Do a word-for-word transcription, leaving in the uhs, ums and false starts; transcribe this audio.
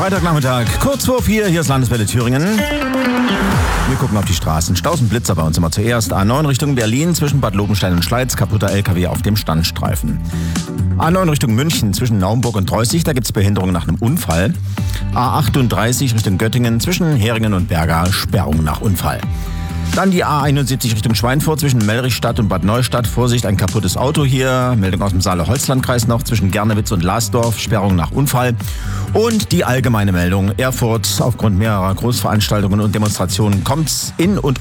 Freitagnachmittag, kurz vor vier, hier ist Landeswelle Thüringen. Wir gucken auf die Straßen. Staus und Blitzer bei uns immer zuerst. A neun Richtung Berlin zwischen Bad Lobenstein und Schleiz, kaputter L K W auf dem Standstreifen. A neun Richtung München zwischen Naumburg und Dreußig, da gibt es Behinderung nach einem Unfall. A achtunddreißig Richtung Göttingen zwischen Heringen und Berga, Sperrung nach Unfall. Dann die A einundsiebzig Richtung Schweinfurt zwischen Mellrichstadt und Bad Neustadt. Vorsicht, ein kaputtes Auto hier. Meldung aus dem Saale-Holzlandkreis noch zwischen Gernewitz und Lasdorf. Sperrung nach Unfall. Und die allgemeine Meldung. Erfurt, aufgrund mehrerer Großveranstaltungen und Demonstrationen kommt's in und